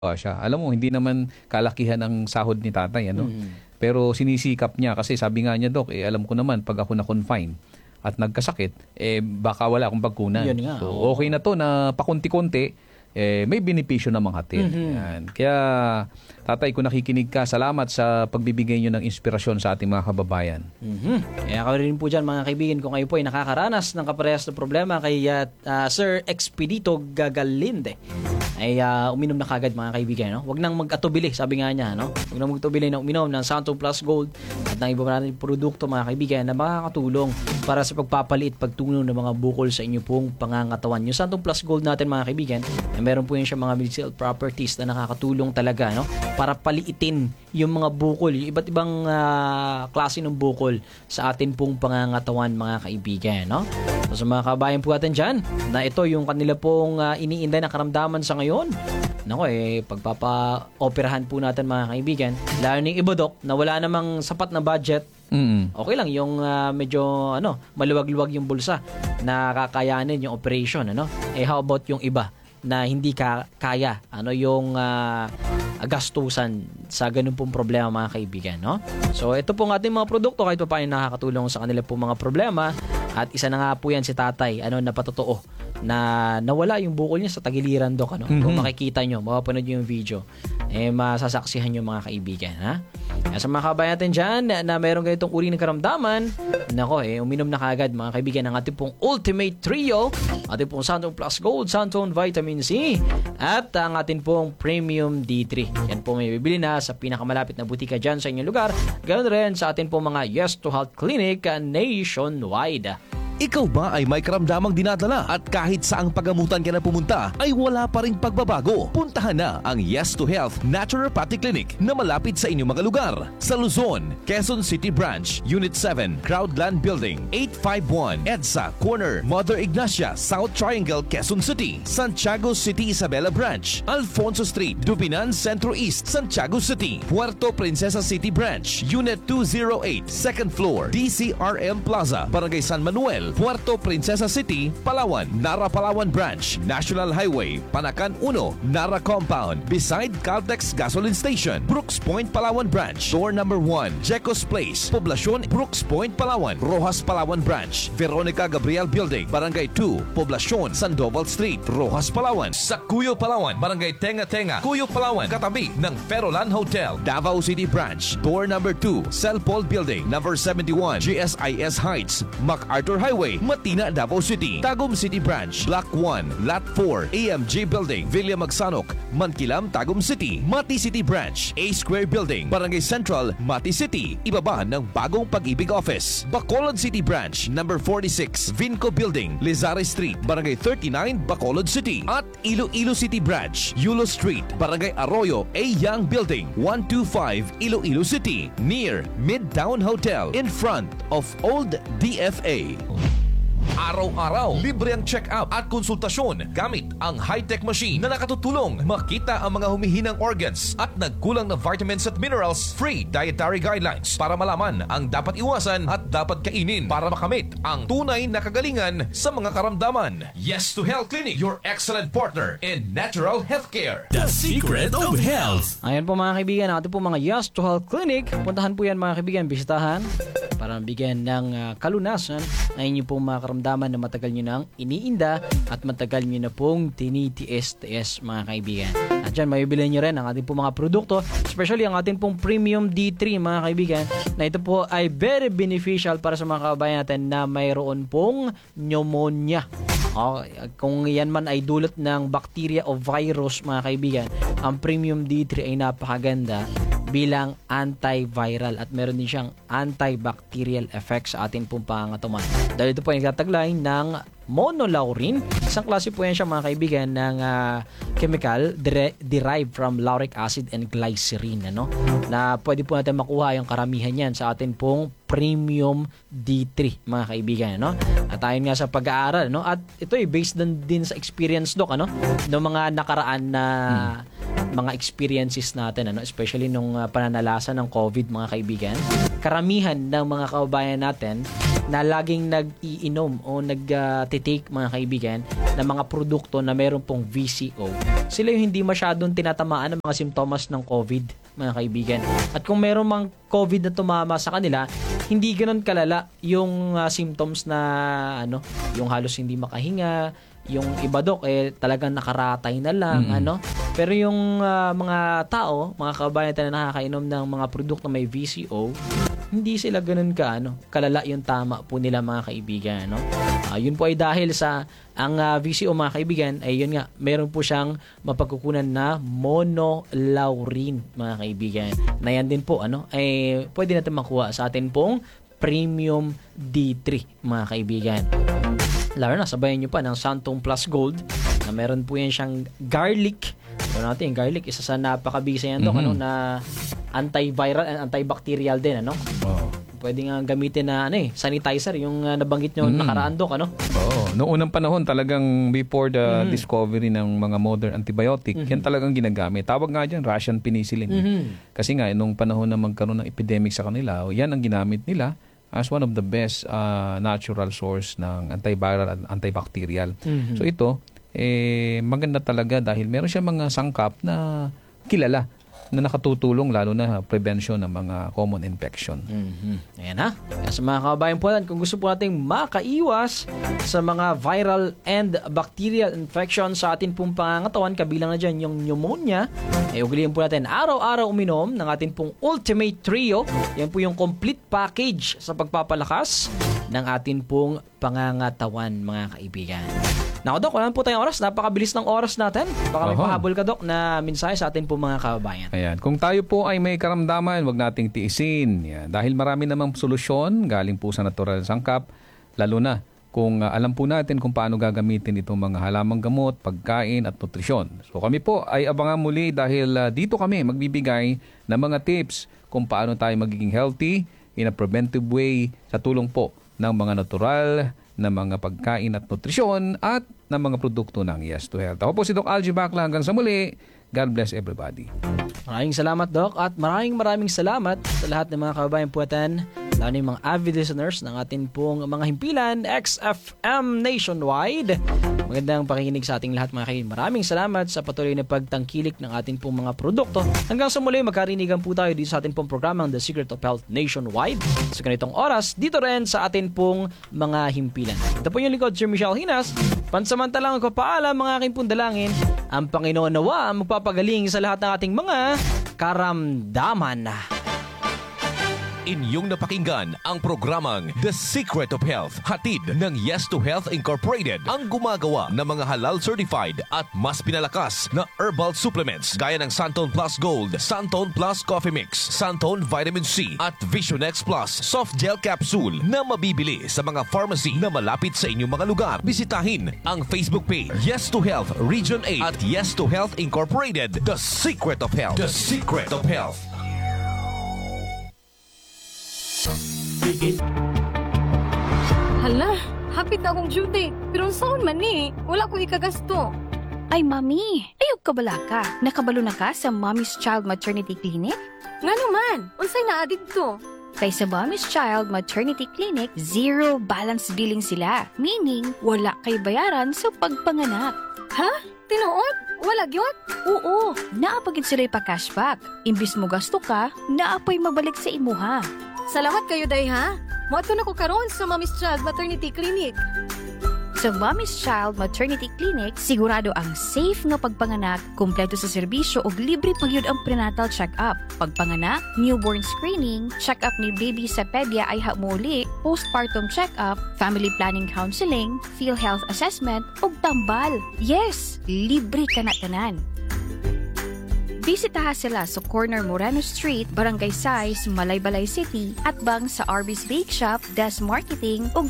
siya. Alam mo, hindi naman kalakihan ang sahod ni tatay, ano? Pero sinisikap niya kasi sabi nga niya, Dok, alam ko naman pag ako na-confine at nagkasakit, baka wala akong pagkunan. Yun nga, So, okay na to na pakunti-kunti, may benepisyo namang hatid. Yan. Kaya, tatay, kung nakikinig ka, salamat sa pagbibigay nyo ng inspirasyon sa ating mga kababayan. Kaya ako rin po dyan, mga kaibigan, kung kayo po ay nakakaranas ng kaparehas na problema kay Sir Expedito Gagalinde, ay uminom na kagad, mga kaibigan. No? Huwag nang mag-atubili, sabi nga niya. No? Huwag nang mag-atubili na uminom ng Santon Plus Gold at ng iba natin produkto, mga kaibigan, na makakatulong para sa pagpapalit, pagtunaw ng mga bukol sa inyo pong pangangatawan. Yung Santon Plus Gold natin, mga kaibigan, meron po yun siya mga medicinal properties na nakakatulong talaga, no? Para paliitin yung mga bukol, yung iba't ibang klase ng bukol sa atin pong pangangatawan, mga kaibigan, no? So, sa mga kabayan po natin dyan, na ito yung kanila pong iniinday na karamdaman sa ngayon, nako pagpapa-operahan po natin, mga kaibigan, lalo ng iba, Dok, na wala namang sapat na budget. Okay lang yung medyo maluwag-luwag yung bulsa na kakayanin yung operation, ano? How about yung iba na hindi kaya yung gastusan sa ganun pong problema, mga kaibigan, no? So ito pong ating mga produkto kahit pa paano nakakatulong sa kanila pong mga problema, at isa na nga po yan si tatay, na patotoo na nawala yung bukol niya sa tagiliran, Dok, ano? Kung makikita nyo, mapapanood nyo yung video, masasaksihan nyo, mga kaibigan, ha? Sa mga kabayan natin dyan na mayroong ganitong uri ng karamdaman, uminom na kagad, mga kaibigan, ng ating pong Ultimate Trio, ating pong Santon Plus Gold, Santon Vitamin C, at ang ating pong Premium D3. Yan po may bibili na sa pinakamalapit na butika dyan sa inyong lugar. Ganoon rin sa ating pong mga Yes to Health Clinic nationwide. Ikaw ba ay may karamdamang dinadala at kahit saang pagamutan ka na pumunta ay wala pa ring pagbabago? Puntahan na ang Yes to Health Naturopathic Clinic na malapit sa inyong mga lugar. Sa Luzon, Quezon City Branch, Unit 7, Crowdland Building, 851 EDSA Corner, Mother Ignacia, South Triangle, Quezon City. Santiago City Isabela Branch, Alfonso Street, Dupinan Centro East, Santiago City. Puerto Princesa City Branch, Unit 208, Second Floor, DCRM Plaza, Barangay San Manuel, Puerto Princesa City, Palawan. Nara Palawan Branch, National Highway, Panacan 1, Nara Compound, beside Caltex Gasoline Station. Brooks Point, Palawan Branch, Door number 1, Jecos Place, Poblacion, Brooks Point, Palawan. Rojas Palawan Branch, Veronica Gabriel Building, Barangay 2, Poblacion, Sandoval Street, Rojas Palawan. Sa Cuyo Palawan, Barangay Tenga Tenga, Cuyo Palawan, katabi ng Ferolan Hotel. Davao City Branch, Door number 2, Celpol Building, number 71, GSIS Heights, MacArthur Highway, Matina, Davao City. Tagum City Branch, Block 1, Lot 4, AMG Building, Villa Magsanok, Mankilam, Tagum City. Mati City Branch, A Square Building, Barangay Central, Mati City, ibaba ng Bagong Pag-ibig Office. Bacolod City Branch, number 46, Vinco Building, Lizare Street, Barangay 39, Bacolod City. At Iloilo City Branch, Yulo Street, Barangay Arroyo, A Young Building, 125, Iloilo City, near Midtown Hotel, in front of Old DFA. Araw-araw, libre ang check-up at konsultasyon gamit ang high-tech machine na nakatutulong makita ang mga humihinang organs at nagkulang na vitamins at minerals. Free dietary guidelines para malaman ang dapat iwasan at dapat kainin para makamit ang tunay na kagalingan sa mga karamdaman. Yes to Health Clinic, your excellent partner in natural healthcare. The Secret of Health. Ayan po, mga kaibigan, ang ating po mga Yes to Health Clinic. Puntahan po yan, mga kaibigan, bisitahan para bigyan ng kalunasan ang inyong pong mga karamdaman na matagal nyo nang iniinda at matagal nyo na pong tinitiis-tiis, mga kaibigan. At dyan, mabibili nyo rin ang ating pong mga produkto, especially ang ating pong Premium D3, mga kaibigan, na ito po ay very beneficial para sa mga kababayan natin na mayroon pong pneumonia. Kung yan man ay dulot ng bacteria o virus, mga kaibigan, ang Premium D3 ay napakaganda bilang antiviral at meron din siyang antibacterial effects sa atin pong pangangatawan. Dahil ito po ay nagtataglay ng monolaurin. Isang klase po yan siya, mga kaibigan, ng chemical derived from lauric acid and glycerin, na pwede po natin makuha yung karamihan yan sa atin pong Premium D3, mga kaibigan, At ayon nga sa pag-aaral, at ito ay based din sa experience, Doc, ng mga nakaraan na mga experiences natin, especially nung pananalasa ng COVID, mga kaibigan. Karamihan ng mga kababayan natin na laging nag-iinom o nag-take, mga kaibigan, ng mga produkto na meron pong VCO. Sila yung hindi masyadong tinatamaan ng mga simptomas ng COVID, mga kaibigan. At kung meron mang COVID na tumama sa kanila, hindi ganoon kalala yung symptoms na yung halos hindi makahinga, yung iba talagang nakaratay na lang, Pero yung mga tao, mga kababayan natin na nakakainom ng mga produkto na may VCO, hindi sila ganoon kalala yung tama po nila, mga kaibigan, yun po ay dahil sa ang VCO, mga kaibigan, ay yun nga, meron po siyang mapagkukunan na monolaurin, mga kaibigan. Na yan din po, ay pwede natin makuha sa atin pong Premium D3, mga kaibigan. Lalo na, sabayan nyo pa ng Santon Plus Gold na meron po yan siyang garlic. Ano natin, garlic, isa sa napakabisa yan, Dok, na antiviral and antibacterial din, Pwede nga gamitin na sanitizer, yung nabanggit nyo nakaraan, Dok, Noong unang panahon, talagang before the discovery ng mga modern antibiotic, yan talagang ginagamit. Tawag nga dyan, Russian penicillin. Kasi nga, nung panahon na magkaroon ng epidemic sa kanila, yan ang ginamit nila as one of the best natural source ng antiviral at antibacterial. So ito, maganda talaga dahil meron siya mga sangkap na kilala na nakatutulong lalo na prevention ng mga common infection. Ayan ha. Kaya sa mga kababayan po natin, kung gusto po nating makaiwas sa mga viral and bacterial infection sa atin pong pangangatawan, kabilang na dyan yung pneumonia, ugaliin po natin araw-araw uminom ng atin pong Ultimate Trio. Yan po yung complete package sa pagpapalakas ng atin pong pangangatawan, mga kaibigan. Naku, Dok, wala po tayong oras. Napakabilis ng oras natin. Baka may pahabol ka, Dok, na mensahe sa atin po mga kababayan. Ayan. Kung tayo po ay may karamdaman, wag nating tiisin. Yan. Dahil marami namang solusyon galing po sa natural sangkap, lalo na kung alam po natin kung paano gagamitin itong mga halamang gamot, pagkain at nutrisyon. So kami po ay abangan muli dahil dito kami magbibigay ng mga tips kung paano tayo magiging healthy in a preventive way sa tulong po ng mga natural na mga pagkain at nutrisyon at ng mga produkto ng Yes to Health. Ako po si Doc Algie Bacla. Hanggang sa muli, God bless everybody. Maraming salamat, Doc, at maraming salamat sa lahat ng mga kababayan po natin, lalo na yung mga avid listeners ng atin pong mga himpilan XFM Nationwide. Magandang pakikinig sa ating lahat, mga kaibigan. Maraming salamat sa patuloy na pagtangkilik ng atin pong mga produkto. Hanggang sa muli, magkarinigan po tayo dito sa atin pong programang The Secret of Health Nationwide sa ganitong oras, dito rin sa atin pong mga himpilan. Ito po yung lingkod, Sir Michelle Hinas. Pansamantalang magpapaalam, mga aking pong dalangin, ang Panginoon nawa ang magpapagaling sa lahat ng ating mga karamdaman. Inyong napakinggan ang programang The Secret of Health, hatid ng Yes to Health Incorporated, ang gumagawa ng mga halal certified at mas pinalakas na herbal supplements gaya ng Santon Plus Gold, Santon Plus Coffee Mix, Santon Vitamin C at Visionex Plus Soft Gel Capsule na mabibili sa mga pharmacy na malapit sa inyong mga lugar. Bisitahin ang Facebook page Yes to Health Region 8 at Yes to Health Incorporated, The Secret of Health. The Secret of Health. Hala, hapit na akong duty. Pero saan man wala ko ikagasto. Ay, Mami, ayog ka bala ka. Nakabalo na ka sa Mommy's Child Maternity Clinic? Nga naman, unsay naa dito? Kay sa Mommy's Child Maternity Clinic, zero balance billing sila. Meaning, wala kay bayaran sa pagpanganak. Ha? Tinuod? Wala gyud? Oo, naapagid sila pa-cashback. Imbis mo gasto ka, naapay mabalik sa imuha. Salamat kayo, day, ha? Moadto na ko karon sa Mommy's Child Maternity Clinic. Sa Mommy's Child Maternity Clinic, sigurado ang safe nga pagpanganak, kumpleto sa serbisyo ug libre pagyud ang prenatal check-up, pagpanganak, newborn screening, check-up ni baby sa pedya ay hamuli, postpartum check-up, family planning counseling, PhilHealth assessment ug tambal. Yes, libre ka na tanan. Bisitaha sila sa corner Moreno Street, Barangay Sais, Malaybalay City, at bang sa Arby's Bake Shop, Des Marketing ug